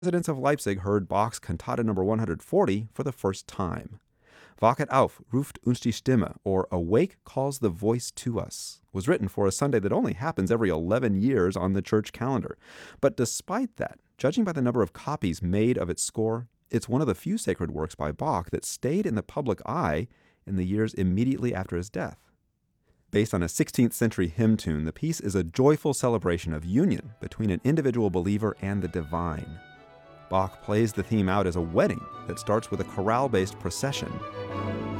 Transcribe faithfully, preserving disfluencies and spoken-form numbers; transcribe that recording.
Residents of Leipzig heard Bach's Cantata number one hundred forty for the first time. Wachet auf, ruft uns die Stimme, or Awake calls the voice to us, was written for a Sunday that only happens every eleven years on the church calendar. But despite that, judging by the number of copies made of its score, it's one of the few sacred works by Bach that stayed in the public eye in the years immediately after his death. Based on a sixteenth century hymn tune, the piece is a joyful celebration of union between an individual believer and the divine. Bach plays the theme out as a wedding that starts with a chorale-based procession.